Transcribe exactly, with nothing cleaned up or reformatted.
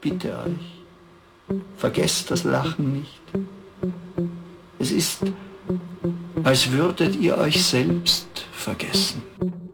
bitte euch, vergesst das Lachen nicht. Es ist, als würdet ihr euch selbst vergessen.